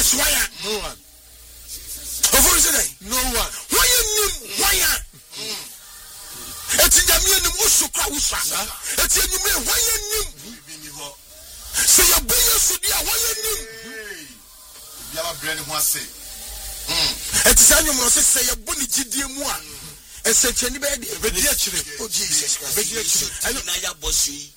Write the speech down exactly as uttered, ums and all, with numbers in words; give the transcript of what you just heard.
Jesus why no one. Over today, No one. Why you why Eti nyame nim usukwa usa. Eti nyame why you say your business should be a why you Biara brand ho ase. Mm. Eti say nyumo say your boni gidie mu a. Ese cheni be de. Be di akire. Oh Jesus Christ. Be di akire. Na ya boss yi.